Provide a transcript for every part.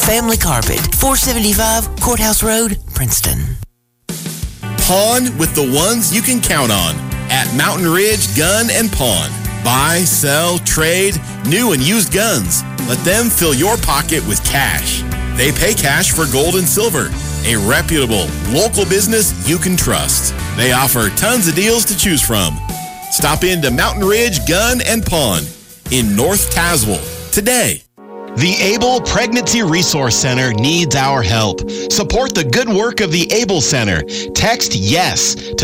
Family Carpet, 475 Courthouse Road, Princeton. Pawn with the ones you can count on at Mountain Ridge Gun and Pawn. Buy, sell, trade, new and used guns. Let them fill your pocket with cash. They pay cash for gold and silver. A reputable, local business you can trust. They offer tons of deals to choose from. Stop into Mountain Ridge Gun and Pawn in North Tazewell today. The Able Pregnancy Resource Center needs our help. Support the good work of the Able Center. Text YES to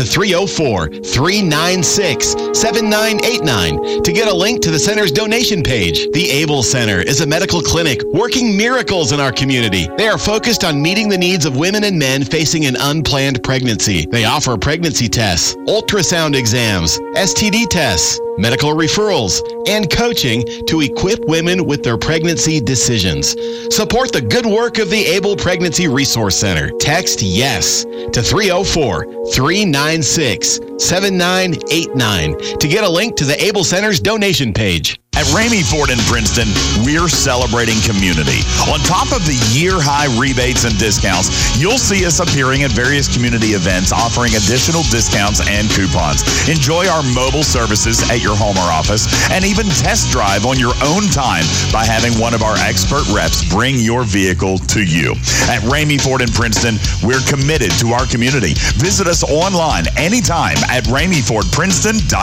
304-396-7989 to get a link to the center's donation page. The Able Center is a medical clinic working miracles in our community. They are focused on meeting the needs of women and men facing an unplanned pregnancy. They offer pregnancy tests, ultrasound exams, STD tests, medical referrals, and coaching to equip women with their pregnancy decisions. Support the good work of the Able Pregnancy Resource Center. Text YES to 304-396-7989 to get a link to the Able Center's donation page. At Ramey Ford in Princeton, we're celebrating community. On top of the year-high rebates and discounts, you'll see us appearing at various community events offering additional discounts and coupons. Enjoy our mobile services at your home or office, and even test drive on your own time by having one of our expert reps bring your vehicle to you. At Ramey Ford in Princeton, we're committed to our community. Visit us online anytime at RameyFordPrinceton.com.